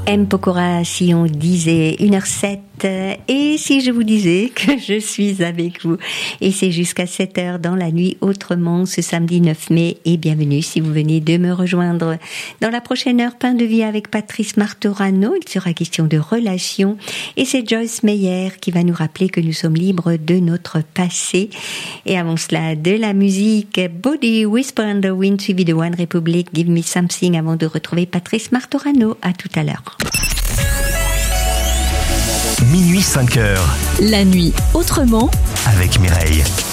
M. Pokora, si on disait 1h07, et si je vous disais que je suis avec vous, et c'est jusqu'à 7h dans la nuit autrement ce samedi 9 mai, et bienvenue si vous venez de me rejoindre. Dans la prochaine heure, Pain de vie avec Patrice Martorano, il sera question de relations, et c'est Joyce Meyer qui va nous rappeler que nous sommes libres de notre passé. Et avant cela, de la musique, Body Whisper in the Wind, suivi de One Republic, Give Me Something, avant de retrouver Patrice Martorano. À tout à l'heure. Minuit 5h. La nuit autrement avec Mireille.